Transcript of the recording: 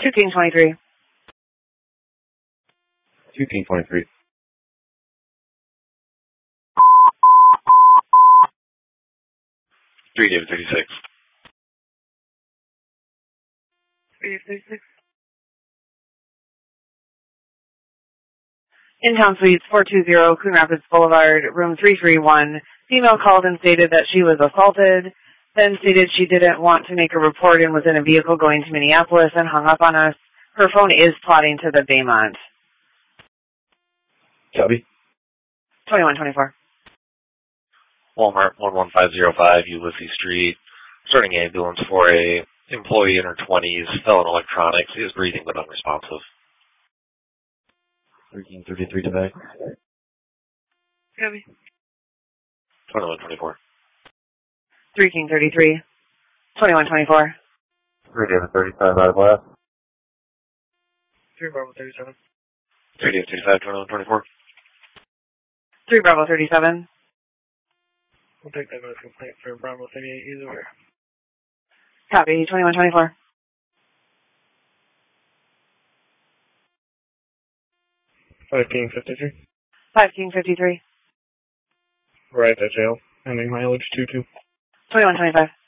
2 King 23. 2 King 23. 3 David 36. 3 David 36. In-town suites 420 Coon Rapids Boulevard, room 331. Female called and stated that she was assaulted, then stated she didn't want to make a report and was in a vehicle going to Minneapolis and hung up on us. Her phone is plotting to the Baymont. Copy. 2124. Walmart 11505 Ulysses Street. Starting ambulance for a employee in her 20s, fell in electronics, is breathing but unresponsive. 3 King 33 to back. Copy. 2124. 3 King 33. 2124. 3 David 35 out of glass. 3 Bravo 37. 3 David 35, 2124. 3 Bravo 37. We'll take that as a complaint for Bravo 38 either way. Copy. 2124. 5 King 53. 5 King 53. Right at jail. Ending mileage 22. 2125.